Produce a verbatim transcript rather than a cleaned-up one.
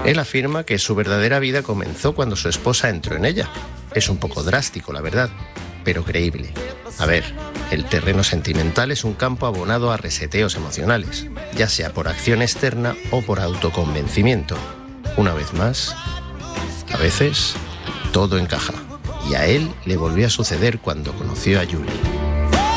Él afirma que su verdadera vida comenzó cuando su esposa entró en ella. Es un poco drástico, la verdad, pero creíble. A ver, el terreno sentimental es un campo abonado a reseteos emocionales, ya sea por acción externa o por autoconvencimiento. Una vez más, a veces todo encaja. Y a él le volvió a suceder cuando conoció a Julie.